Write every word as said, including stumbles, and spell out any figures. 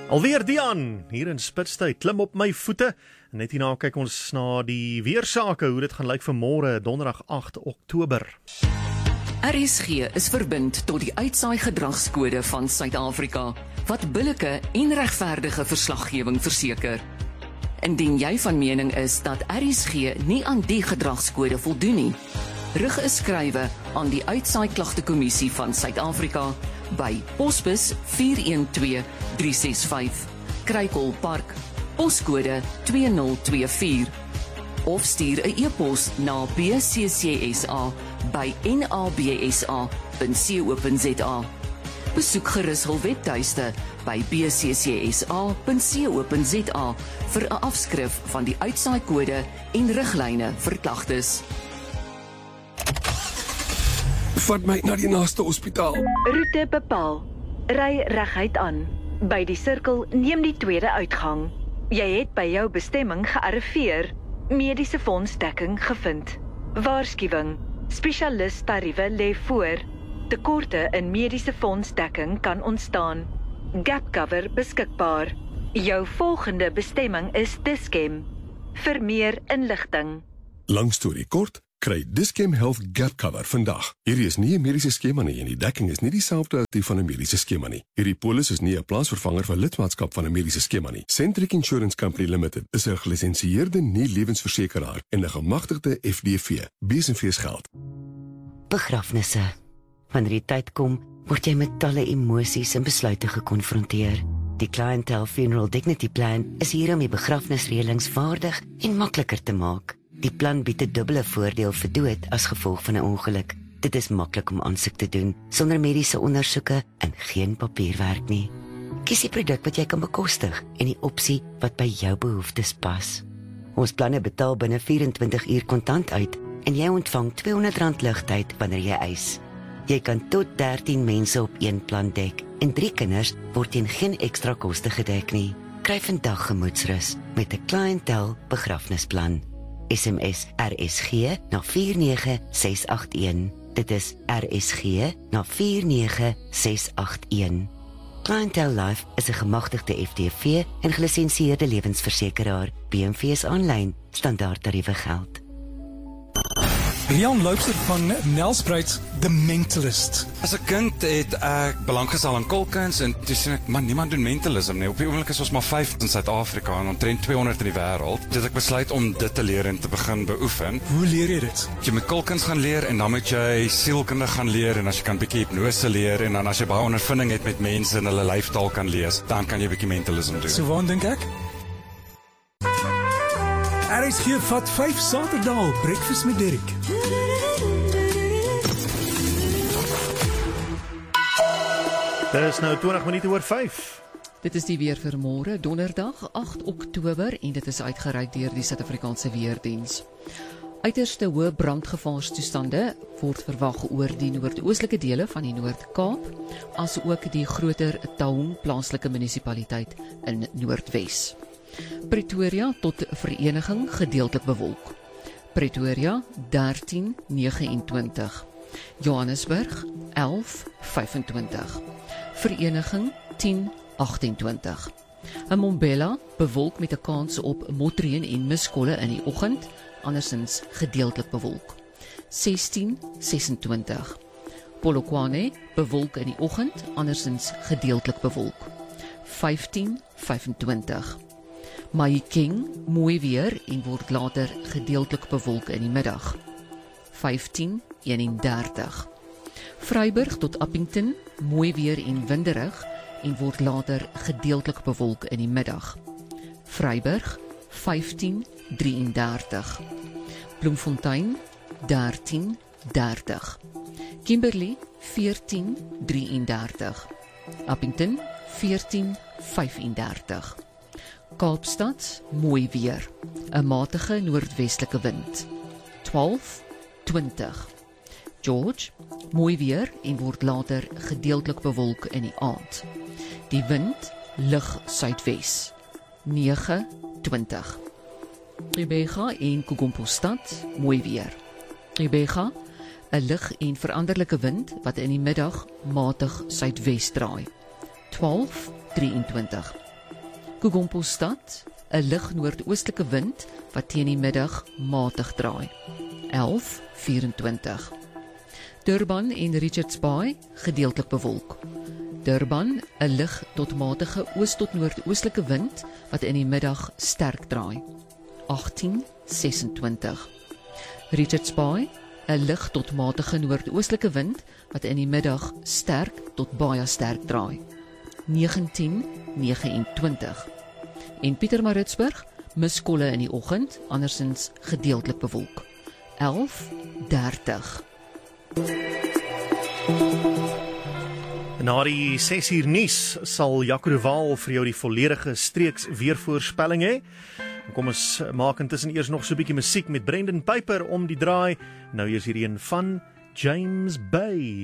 Alweer Dian, hier in Spitstyd, klim op my voete. En net hierna kyk ons na die weersake, hoe dit gaan lyk vir môre, donderdag agt Oktober. R S G is verbind tot die uitsaai gedragskode van Suid-Afrika, wat billike en regverdige verslaggewing verseker. Indien jy van mening is dat R S G nie aan die gedragskode voldoen nie, rig 'n skrywe aan die Uitsaai Klagtekommissie van Suid-Afrika by Posbus vier een twee drie ses vyf, Krykol Park, poskode twee nul twee vier, of stuur 'n e-pos na b c c s a by n a b s a punt co punt z a. Besoek gerus hul webtuiste by b c c s a punt co punt z a vir 'n afskrif van die uitsaai-kode en riglyne vir klagtes. Vat my na die naaste hospitaal. Roete bepaal. Ry reguit aan. By die sirkel neem die tweede uitgang. Jy het by jou bestemming gearriveer. Mediese fondsdekking gevind. Waarskuwing. Spesialist-tariewe lê voor. Tekorte in mediese fondsdekking kan ontstaan. Gap cover beskikbaar. Jou volgende bestemming is Dis-Chem. Vir meer inligting. Lang storie kort, kry Dis-Chem Health Gap Cover vandag. Hierdie is nie 'n mediese skema nie en die dekking is nie dieselfde as die van 'n mediese skema nie. Hierdie polis is nie 'n plaasvervanger vir lidmaatskap van 'n mediese skema nie. Centric Insurance Company Limited is 'n gelisensieerde nie-lewensversekeraar en 'n gemagtigde F D V. Bees en fees geld. Begrafnisse. Wanneer die tyd kom, word jy met talle emosies en besluite gekonfronteer. Die Clientele Funeral Dignity Plan is hier om die begrafnisreëlings vaardig en makliker te maak. Die plan bied 'n dubbele voordeel vir dood as gevolg van 'n ongeluk. Dit is maklik om aansoek te doen, sonder mediese ondersoeke en geen papierwerk nie. Kies die produk wat jy kan bekostig en die opsie wat by jou behoeftes pas. Ons planne betaal binne vyf en twintig uur kontant uit en jy ontvang tweehonderd rand ligtyd wanneer jy eis. Jy kan tot dertien mense op een plan dek en drie kinders word teen geen ekstra koste gedek nie. Kry vandag gemoedsrus met 'n Clientele begrafnisplan. S M S R S G na vier nege ses agt een. Dit is R S G na vier nege ses agt een. Clientele Life is 'n gemagtigde F D V en gelisensieerde lewensversekeraar. B M V is aanlyn, standaard tariewe geld. Rian Loubser van Nelspruit, The Mentalist. As 'n kind het ek belang gestel in kolkuns en toe sien ek, man, niemand doen mentalism nie. Op die oomblik is ons maar vyf in Suid-Afrika en omtrent tweehonderd in die wêreld. Dit ek besluit om dit te leer en te begin beoefen. Hoe leer jy dit? Jy moet kolkuns gaan leer en dan moet jy sielkunde gaan leer en as jy kan bietjie hipnose leer en dan as jy baie ondervinding het met mense en hulle lyfstaal kan lees, dan kan jy bietjie mentalism doen. So waar dink ek? R S G vat vyf Saterdae breakfast met Derek. Dit is nou twintig minute oor vyf. Dit is die weer vir môre, donderdag agt Oktober en dit is uitgereik deur die Suid-Afrikaanse Weerdiens. Uiterste hoë brandgevaarstoestande word verwag oor die noordoostelike dele van die Noord-Kaap, asook die groter Taung plaaslike munisipaliteit in Noordwes. Pretoria tot Vereniging gedeeltelik bewolk. Pretoria dertien vyf nege. Johannesburg elf vyf vyf. Vereniging tien agt twee. Mbombela bewolk met 'n kans op motreën en miskolle in die oggend, andersins gedeeltelik bewolk. sestien ses. Polokwane bewolk in die oggend, andersins gedeeltelik bewolk. vyftien vyf. Mahikeng mooi weer en word later gedeeltelik bewolk in die middag. vyftien een dertig. Vryburg tot Appington mooi weer en winderig en word later gedeeltelik bewolk in die middag. Vryburg vyftien drie dertig. Bloemfontein dertien dertig. Kimberley veertien drie dertig. Appington veertien vyf dertig. Kaapstad mooi weer, 'n matige noordwestelike wind, twaalf twintig. George mooi weer en word later gedeeltelik bewolk in die aand. Die wind lig suidwes, nege twintig. Rebecca en Kokompostad mooi weer. Rebecca, 'n lig en veranderlike wind wat in die middag matig suidwes draai, twaalf drieëntwintig. Kogompostad, 'n lig noordoostelike wind wat teen die middag matig draai. elf vyerentwintig. Durban en Richards Bay gedeeltelik bewolk. Durban, 'n lig tot matige oos tot noordoostelike wind wat in die middag sterk draai. agttien sesentwintig. Richards Bay, 'n lig tot matige noordoostelike wind wat in die middag sterk tot baie sterk draai. negentien negenentwintig. En Pietermaritzburg, miskolle in die oggend, andersins gedeeltelik bewolk. elf dertig. Na die ses uur nuus sal Jaco de Waal vir jou die volledige streeks weervoorspelling hê. Kom ons maak intussen eers nog so 'n bietjie musiek met Brendan Piper om die draai. Nou eers hierdie een van James Bay.